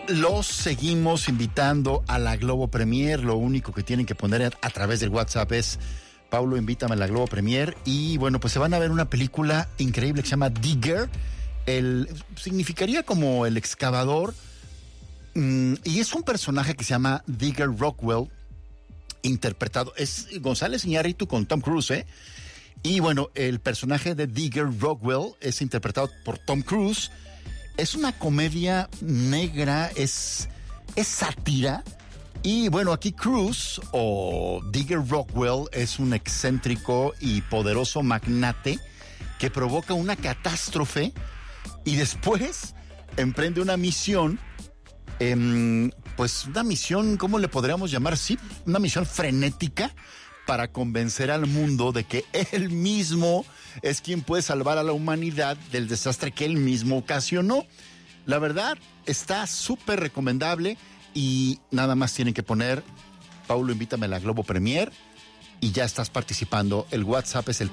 Los seguimos invitando a la Globo Premier. Lo único que tienen que poner a través del WhatsApp es: Paulo, invítame a la Globo Premier. Y bueno, pues se van a ver una película increíble que se llama Digger. Significaría como el excavador. Y es un personaje que se llama Digger Rockwell, interpretado, es González Iñárritu con Tom Cruise, ¿eh? Y bueno, el personaje de Digger Rockwell es interpretado por Tom Cruise. Es una comedia negra, es sátira. Y bueno, aquí Cruise, o Digger Rockwell, es un excéntrico y poderoso magnate que provoca una catástrofe y después emprende una misión, pues una misión, ¿cómo le podríamos llamar? Sí, una misión frenética para convencer al mundo de que él mismo es quien puede salvar a la humanidad del desastre que él mismo ocasionó. La verdad, está súper recomendable y nada más tienen que poner: Paulo, invítame a la Globo Premier, y ya estás participando. El WhatsApp es el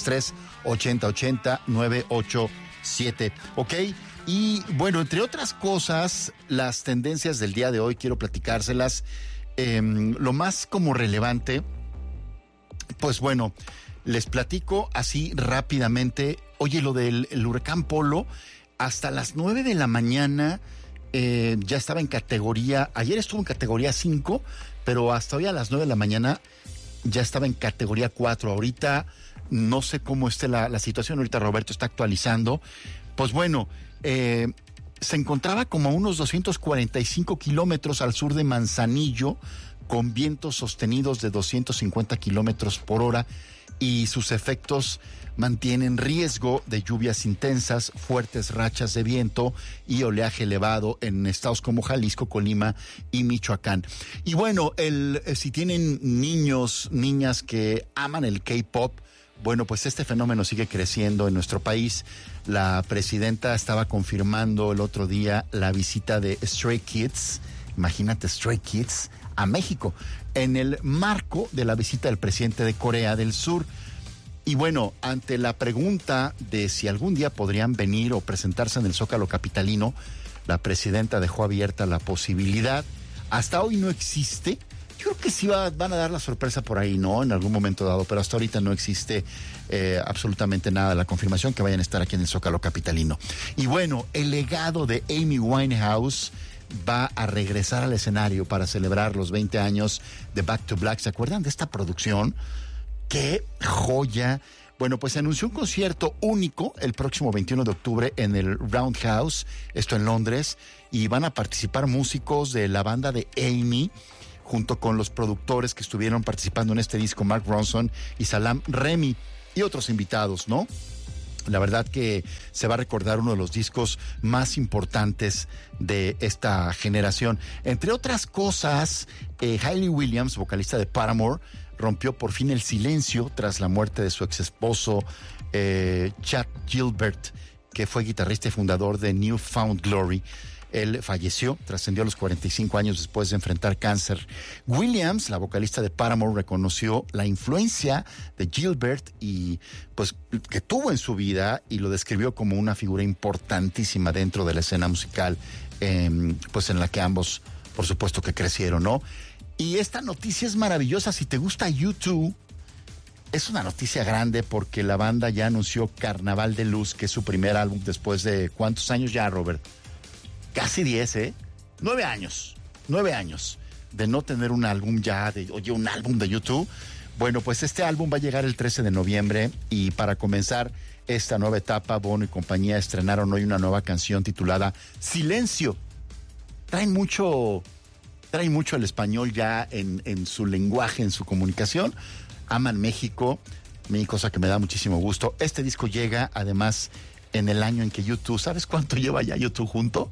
333-8080-987, ¿ok? Y bueno, entre otras cosas, las tendencias del día de hoy quiero platicárselas. Lo más como relevante, pues bueno, les platico así rápidamente. Oye, lo del huracán Polo, hasta las 9 de la mañana ya estaba en categoría, ayer estuvo en categoría 5, pero hasta hoy a las 9 de la mañana ya estaba en categoría 4. Ahorita no sé cómo esté la situación, ahorita Roberto está actualizando. Pues bueno, se encontraba como a unos 245 kilómetros al sur de Manzanillo, con vientos sostenidos de 250 kilómetros por hora, y sus efectos mantienen riesgo de lluvias intensas, fuertes rachas de viento y oleaje elevado en estados como Jalisco, Colima y Michoacán. Y bueno, si tienen niños, niñas que aman el K-pop, bueno, pues este fenómeno sigue creciendo en nuestro país. La presidenta estaba confirmando el otro día la visita de Stray Kids, imagínate, Stray Kids, a México, en el marco de la visita del presidente de Corea del Sur. Y bueno, ante la pregunta de si algún día podrían venir o presentarse en el Zócalo capitalino, la presidenta dejó abierta la posibilidad. Hasta hoy no existe. Yo creo que sí van a dar la sorpresa por ahí, ¿no? En algún momento dado, pero hasta ahorita no existe absolutamente nada de la confirmación que vayan a estar aquí en el Zócalo capitalino. Y bueno, el legado de Amy Winehouse va a regresar al escenario para celebrar los 20 años de Back to Black. ¿Se acuerdan de esta producción? ¡Qué joya! Bueno, pues se anunció un concierto único el próximo 21 de octubre en el Roundhouse, esto en Londres, y van a participar músicos de la banda de Amy, junto con los productores que estuvieron participando en este disco, Mark Ronson y Salam Remy, y otros invitados, ¿no? La verdad que se va a recordar uno de los discos más importantes de esta generación. Entre otras cosas, Hayley Williams, vocalista de Paramore, rompió por fin el silencio tras la muerte de su ex esposo, Chad Gilbert, que fue guitarrista y fundador de New Found Glory. Él falleció, trascendió a los 45 años después de enfrentar cáncer. Williams, la vocalista de Paramore, reconoció la influencia de Gilbert y pues que tuvo en su vida, y lo describió como una figura importantísima dentro de la escena musical, pues en la que ambos, por supuesto, que crecieron, ¿no? Y esta noticia es maravillosa. Si te gusta U2, es una noticia grande porque la banda ya anunció Carnaval de Luz, que es su primer álbum después de ¿cuántos años ya, Robert? Casi 10, ¿eh? 9 años de no tener un álbum ya, un álbum de YouTube. Bueno, pues este álbum va a llegar el 13 de noviembre y para comenzar esta nueva etapa, Bono y compañía estrenaron hoy una nueva canción titulada Silencio. Traen mucho el español ya en su lenguaje, en su comunicación. Aman México, cosa que me da muchísimo gusto. Este disco llega además en el año en que YouTube, ¿sabes cuánto lleva ya YouTube juntos?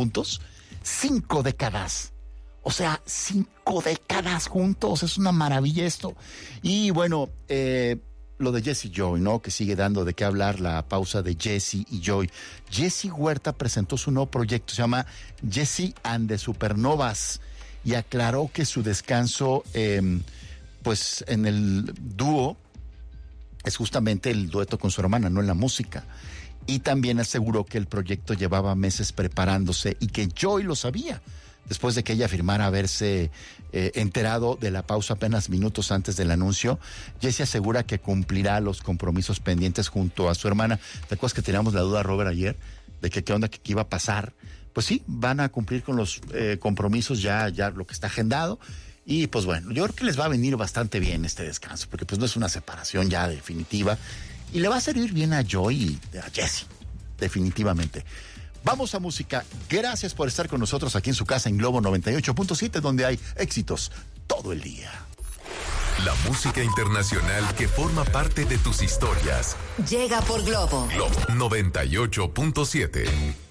5 décadas. O sea, 5 décadas juntos. Es una maravilla esto. Y bueno, lo de Jesse Joy, ¿no? Que sigue dando de qué hablar, la pausa de Jesse y Joy. Jesse Huerta presentó su nuevo proyecto, se llama Jesse and the Supernovas, y aclaró que su descanso, pues en el dúo, es justamente el dueto con su hermana, no en la música. y también aseguró que el proyecto llevaba meses preparándose y que Joy lo sabía. Después de que ella afirmara haberse enterado de la pausa apenas minutos antes del anuncio, Jessie asegura que cumplirá los compromisos pendientes junto a su hermana. ¿Te acuerdas que teníamos la duda, Robert, ayer, de que qué onda, que qué iba a pasar? Pues sí, van a cumplir con los compromisos, ya lo que está agendado. Y pues bueno, yo creo que les va a venir bastante bien este descanso, porque pues no es una separación ya definitiva. Y le va a servir bien a Joy y a Jessie, definitivamente. Vamos a música. Gracias por estar con nosotros aquí en su casa en Globo 98.7, donde hay éxitos todo el día. La música internacional que forma parte de tus historias. Llega por Globo. Globo 98.7.